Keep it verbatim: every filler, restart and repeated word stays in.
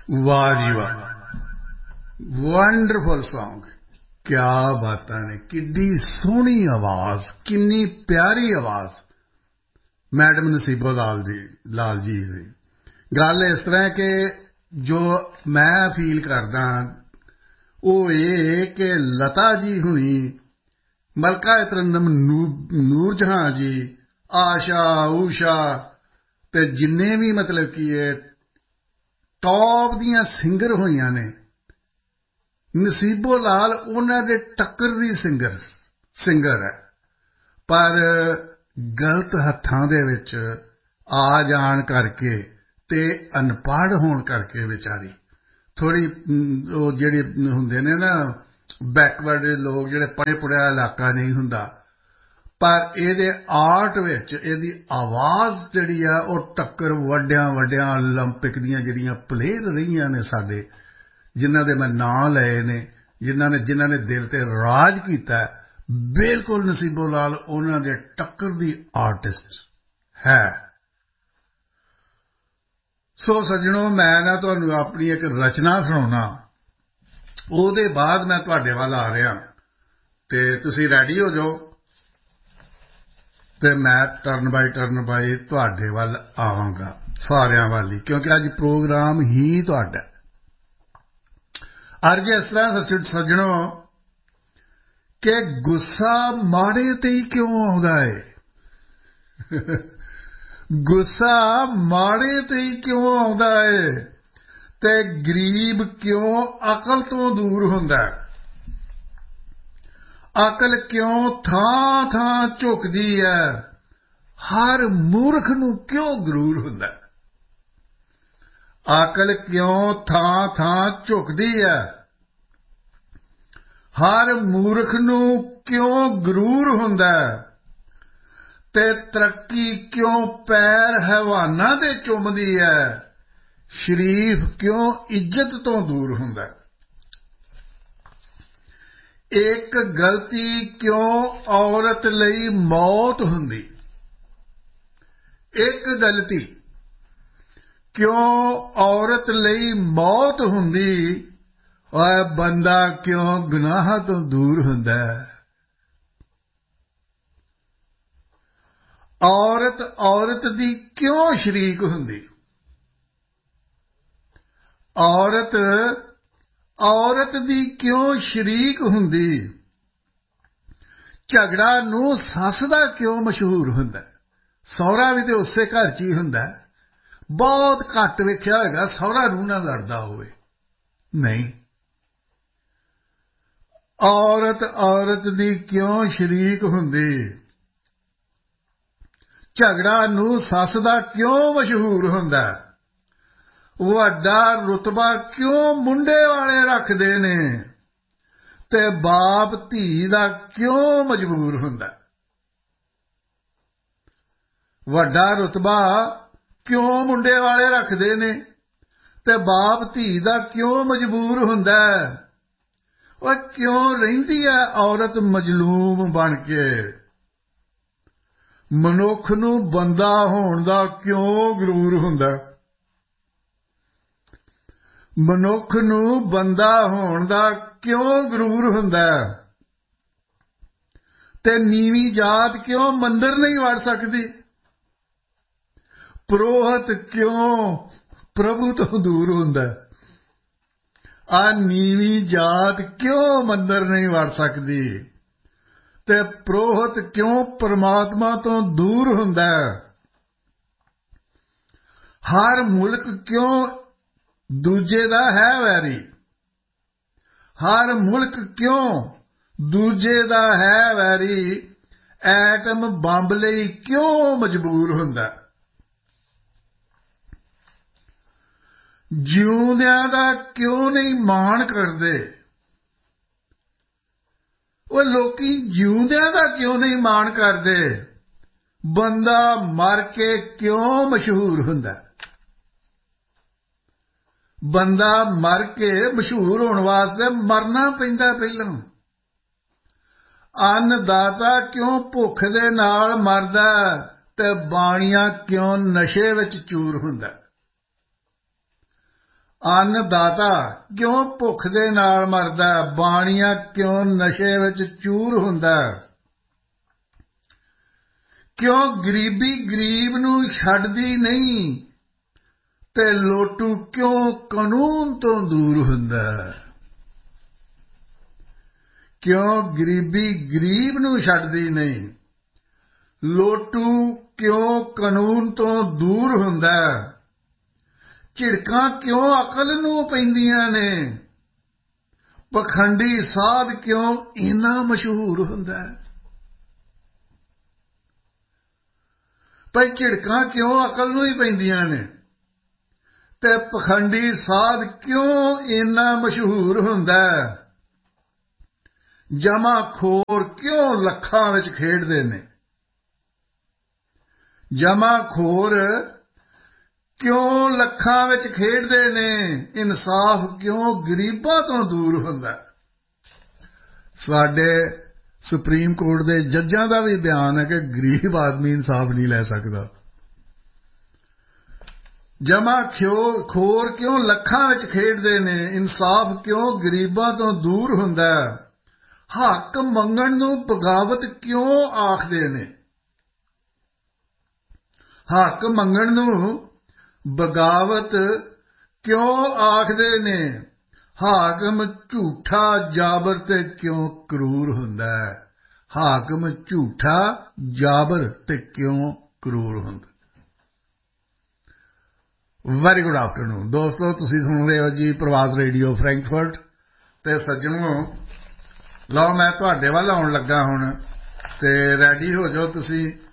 वाह जी वाह, wonderful song. क्या बातां ने, किड्डी सोहनी आवाज, किन्नी प्यारी आवाज मैडम नसीबो लाल जी लाल जी ਦੀ। ਗੱਲ ਇਸ ਤਰ੍ਹਾਂ ਹੈ ਕਿ ਜੋ ਮੈਂ ਫੀਲ ਕਰਦਾ ਉਹ ਇਹ ਕਿ ਲਤਾ ਜੀ ਹੁਣੀ, ਮਲਕਾ ਤਰੰਨਮ, ਨੂਰ ਜਹਾਂ ਜੀ, ਆਸ਼ਾ ਊਸ਼ਾ ਤੇ ਜਿੰਨੇ ਵੀ ਮਤਲਬ ਕੀ ਹੈ ਟੌਪ ਦੀਆਂ ਸਿੰਗਰ ਹੋਈਆਂ ਨੇ, ਨਸੀਬੋ ਲਾਲ ਉਹਨਾਂ ਦੇ ਟੱਕਰ ਦੀ ਸਿੰਗਰ ਸਿੰਗਰ ਹੈ। ਪਰ ਗਲਤ ਹੱਥਾਂ ਦੇ ਵਿੱਚ ਆ ਜਾਣ ਕਰਕੇ ਤੇ ਅਨਪੜ੍ਹ ਹੋਣ ਕਰਕੇ ਵਿਚਾਰੀ ਥੋੜ੍ਹੀ ਉਹ ਜਿਹੜੇ ਹੁੰਦੇ ਨੇ ਨਾ ਬੈਕਵਰਡ ਲੋਕ, ਜਿਹੜੇ ਪੜ੍ਹੇ ਪੁੜ੍ਹਿਆ ਇਲਾਕਾ ਨਹੀਂ ਹੁੰਦਾ, ਪਰ ਇਹਦੇ ਆਰਟ ਵਿੱਚ ਇਹਦੀ ਆਵਾਜ਼ ਜਿਹੜੀ ਆ ਉਹ ਟੱਕਰ ਵੱਡਿਆਂ ਵੱਡਿਆਂ ਓਲੰਪਿਕ ਦੀਆਂ ਜਿਹੜੀਆਂ ਪਲੇਅਰ ਰਹੀਆਂ ਨੇ ਸਾਡੇ, ਜਿਨ੍ਹਾਂ ਦੇ ਮੈਂ ਨਾਂ ਲਏ ਨੇ, ਜਿਨ੍ਹਾਂ ਨੇ ਜਿਨ੍ਹਾਂ ਨੇ ਦਿਲ ਤੇ ਰਾਜ ਕੀਤਾ, ਬਿਲਕੁਲ ਨਸੀਬੋ ਲਾਲ ਉਹਨਾਂ ਦੇ ਟੱਕਰ ਦੀ ਆਰਟਿਸਟ ਹੈ। ਸੋ ਸੱਜਣੋ, ਮੈਂ ਨਾ ਤੁਹਾਨੂੰ ਆਪਣੀ ਇੱਕ ਰਚਨਾ ਸੁਣਾਉਣਾ, ਉਹਦੇ ਬਾਅਦ ਮੈਂ ਤੁਹਾਡੇ ਵੱਲ ਆ ਰਿਹਾ ਤੇ ਤੁਸੀਂ ਰੈਡੀ ਹੋ ਜਾਓ ਤੇ ਮੈਂ ਟਰਨ ਬਾਈ ਟਰਨ ਬਾਈ ਤੁਹਾਡੇ ਵੱਲ ਆਵਾਂਗਾ, ਸਾਰਿਆਂ ਵੱਲ ਹੀ, ਕਿਉਂਕਿ ਅੱਜ ਪ੍ਰੋਗਰਾਮ ਹੀ ਤੁਹਾਡਾ। ਅੱਜ ਇਸ ਤਰ੍ਹਾਂ ਸੱਜਣੋ ਕਿ ਗੁੱਸਾ ਮਾੜੇ ਤੇ ਹੀ ਕਿਉਂ ਆਉਂਦਾ ਹੈ ਗੁੱਸਾ ਮਾੜੇ ਤੇ ਹੀ ਕਿਉਂ ਆਉਂਦਾ ਹੈ ਤੇ ਗਰੀਬ ਕਿਉਂ ਅਕਲ ਤੋਂ ਦੂਰ ਹੁੰਦਾ ਹੈ? ਅਕਲ ਕਿਉਂ ਥਾਂ ਥਾਂ ਝੁਕਦੀ ਹੈ? ਹਰ ਮੂਰਖ ਨੂੰ ਕਿਉਂ ਗਰੂਰ ਹੁੰਦਾ ਹੈ? ਅਕਲ ਕਿਉਂ ਥਾਂ ਥਾਂ ਝੁਕਦੀ ਹੈ? ਹਰ ਮੂਰਖ ਨੂੰ ਕਿਉਂ ਗਰੂਰ ਹੁੰਦਾ ਹੈ? ਤੇ ਤਰੱਕੀ ਕਿਉਂ ਪੈਰ ਹੈਵਾਨਾਂ ਦੇ ਚੁੰਮਦੀ ਹੈ? ਸ਼ਰੀਫ ਕਿਉਂ ਇੱਜ਼ਤ ਤੋਂ ਦੂਰ ਹੁੰਦਾ ਹੈ? ਇੱਕ ਗਲਤੀ ਕਿਉਂ ਔਰਤ ਲਈ ਮੌਤ ਹੁੰਦੀ? ਇੱਕ ਗਲਤੀ ਕਿਉਂ ਔਰਤ ਲਈ ਮੌਤ ਹੁੰਦੀ? ਔਰ ਬੰਦਾ ਕਿਉਂ ਗੁਨਾਹਾਂ ਤੋਂ ਦੂਰ ਹੁੰਦਾ ਹੈ? ਔਰਤ ਔਰਤ ਦੀ ਕਿਉਂ ਸ਼ਰੀਕ ਹੁੰਦੀ? ਔਰਤ ਔਰਤ ਦੀ ਕਿਉਂ ਸ਼ਰੀਕ ਹੁੰਦੀ? ਝਗੜਾ ਨੂੰ ਸੱਸ ਦਾ ਕਿਉਂ ਮਸ਼ਹੂਰ ਹੁੰਦਾ? ਸਹੁਰਾ ਵੀ ਤੇ ਉਸੇ ਘਰ 'ਚ ਹੀ ਹੁੰਦਾ। ਬਹੁਤ ਘੱਟ ਵੇਖਿਆ ਹੋਏਗਾ ਸਹੁਰਾ ਨੂੰਹ ਨਾਲ ਲੜਦਾ ਹੋਵੇ। ਨਹੀਂ, ਔਰਤ ਔਰਤ ਦੀ ਕਿਉਂ ਸ਼ਰੀਕ ਹੁੰਦੀ? ਝਗੜਾ ਨੂੰ ਸੱਸ ਦਾ ਕਿਉਂ ਮਸ਼ਹੂਰ ਹੁੰਦਾ? ਵੱਡਾ ਰੁਤਬਾ ਕਿਉਂ ਮੁੰਡੇ ਵਾਲੇ ਰੱਖਦੇ ਨੇ ਤੇ ਬਾਪ ਧੀ ਦਾ ਕਿਉਂ ਮਜਬੂਰ ਹੁੰਦਾ? ਵੱਡਾ ਰੁਤਬਾ ਕਿਉਂ ਮੁੰਡੇ ਵਾਲੇ ਰੱਖਦੇ ਨੇ ਤੇ ਬਾਪ ਧੀ ਦਾ ਕਿਉਂ ਮਜਬੂਰ ਹੁੰਦਾ? ਉਹ ਕਿਉਂ ਰਹਿੰਦੀ ਹੈ ਔਰਤ ਮਜਲੂਮ ਬਣ ਕੇ? ਮਨੁੱਖ ਨੂੰ ਬੰਦਾ ਹੋਣ ਦਾ ਕਿਉਂ ਗਰੂਰ ਹੁੰਦਾ? ਮਨੁੱਖ ਨੂੰ ਬੰਦਾ ਹੋਣ ਦਾ ਕਿਉਂ ਗਰੂਰ ਹੁੰਦਾ? ਤੇ ਨੀਵੀਂ ਜਾਤ ਕਿਉਂ ਮੰਦਰ ਨਹੀਂ ਵੜ ਸਕਦੀ? ਪ੍ਰੋਹਤ ਕਿਉਂ ਪ੍ਰਭੂ ਤੋਂ ਦੂਰ ਹੁੰਦਾ? ਆ ਨੀਵੀਂ ਜਾਤ ਕਿਉਂ ਮੰਦਰ ਨਹੀਂ ਵੜ ਸਕਦੀ ਤੇ ਪ੍ਰੋਹਤ ਕਿਉਂ ਪਰਮਾਤਮਾ ਤੋਂ ਦੂਰ ਹੁੰਦਾ? ਹਰ ਮੁਲਕ ਕਿਉਂ ਦੂਜੇ ਦਾ ਹੈ ਵੈਰੀ? ਹਰ ਮੁਲਕ ਕਿਉਂ ਦੂਜੇ ਦਾ ਹੈ ਵੈਰੀ? ਐਟਮ ਬੰਬ ਲਈ ਕਿਉਂ ਮਜਬੂਰ ਹੁੰਦਾ? ਜਿਉਂਦਿਆਂ ਦਾ ਕਿਉਂ ਨਹੀਂ ਮਾਣ ਕਰਦੇ? ਉਹ ਲੋਕੀ ਜਿਉਂਦਿਆਂ ਦਾ ਕਿਉਂ ਨਹੀਂ ਮਾਣ ਕਰਦੇ? ਬੰਦਾ ਮਰ ਕੇ ਕਿਉਂ ਮਸ਼ਹੂਰ ਹੁੰਦਾ? ਬੰਦਾ ਮਰ ਕੇ ਮਸ਼ਹੂਰ ਹੋਣ ਵਾਸਤੇ ਮਰਨਾ ਪੈਂਦਾ ਪਹਿਲਾਂ। ਅੰਨਦਾਤਾ ਕਿਉਂ ਭੁੱਖ ਦੇ ਨਾਲ ਮਰਦਾ ਤੇ ਬਾਣੀਆ ਕਿਉਂ ਨਸ਼ੇ ਵਿੱਚ ਚੂਰ ਹੁੰਦਾ? ਅੰਨਦਾਤਾ ਕਿਉਂ ਭੁੱਖ ਦੇ ਨਾਲ ਮਰਦਾ, ਬਾਣੀਆ ਕਿਉਂ ਨਸ਼ੇ ਵਿੱਚ ਚੂਰ ਹੁੰਦਾ, ਕਿਉਂ ਗਰੀਬੀ ਗਰੀਬ ਨੂੰ ਛੱਡਦੀ ਨਹੀਂ ਤੇ ਲੋਟੂ ਕਿਉਂ ਕਾਨੂੰਨ ਤੋਂ ਦੂਰ ਹੁੰਦਾ, ਕਿਉਂ ਗਰੀਬੀ ਗਰੀਬ ਨੂੰ ਛੱਡਦੀ ਨਹੀਂ, ਲੋਟੂ ਕਿਉਂ ਕਾਨੂੰਨ ਤੋਂ ਦੂਰ ਹੁੰਦਾ, ਝਿੜਕਾਂ ਕਿਉਂ ਅਕਲ ਨੂੰ ਪੈਂਦੀਆਂ ਨੇ, ਪਖੰਡੀ ਸਾਧ ਕਿਉਂ ਇੰਨਾ ਮਸ਼ਹੂਰ ਹੁੰਦਾ, ਭਾਈ ਝਿੜਕਾਂ ਕਿਉਂ ਅਕਲ ਨੂੰ ਹੀ ਪੈਂਦੀਆਂ ਨੇ ਤੇ ਪਖੰਡੀ ਸਾਧ ਕਿਉਂ ਇੰਨਾ ਮਸ਼ਹੂਰ ਹੁੰਦਾ, ਜਮਾ ਖੋਰ ਕਿਉਂ ਲੱਖਾਂ ਵਿੱਚ ਖੇਡਦੇ ਨੇ, ਜਮਾ ਖੋਰ ਕਿਉਂ ਲੱਖਾਂ ਵਿੱਚ ਖੇਡਦੇ ਨੇ, ਇਨਸਾਫ ਕਿਉਂ ਗਰੀਬਾਂ ਤੋਂ ਦੂਰ ਹੁੰਦਾ। ਸਾਡੇ ਸੁਪਰੀਮ ਕੋਰਟ ਦੇ ਜੱਜਾਂ ਦਾ ਵੀ ਬਿਆਨ ਹੈ ਕਿ ਗਰੀਬ ਆਦਮੀ ਇਨਸਾਫ ਨਹੀਂ ਲੈ ਸਕਦਾ। ਜਮਾ ਖੋਰ ਕਿਉਂ ਲੱਖਾਂ ਵਿੱਚ ਖੇਡਦੇ ਨੇ, ਇਨਸਾਫ ਕਿਉਂ ਗਰੀਬਾਂ ਤੋਂ ਦੂਰ ਹੁੰਦਾ, ਹੱਕ ਮੰਗਣ ਨੂੰ ਬਗਾਵਤ ਕਿਉਂ ਆਖਦੇ ਨੇ, ਹੱਕ ਮੰਗਣ ਨੂੰ ਬਗਾਵਤ ਕਿਉਂ ਆਖਦੇ ਨੇ, ਹਾਕਮ ਝੂਠਾ ਜਾਬਰ ਤੇ ਕਿਉਂ ਕਰੂਰ ਹੁੰਦਾ, ਹਾਕਮ ਝੂਠਾ ਜਾਬਰ ਤੇ ਕਿਉਂ ਕਰੂਰ ਹੁੰਦਾ। ਵੈਰੀ ਗੁੱਡ ਆਫਟਰਨੂਨ ਦੋਸਤੋ, ਤੁਸੀਂ ਸੁਣ ਰਹੇ ਹੋ ਜੀ ਪ੍ਰਵਾਸ ਰੇਡੀਓ ਫਰੈਂਕਫਰਟ। ਤੇ ਸੱਜਣੋ, ਲਓ ਮੈਂ ਤੁਹਾਡੇ ਵੱਲ ਆਉਣ ਲੱਗਾ ਹੁਣ, ਤੇ ਰੈਡੀ ਹੋ ਜਾਓ ਤੁਸੀਂ।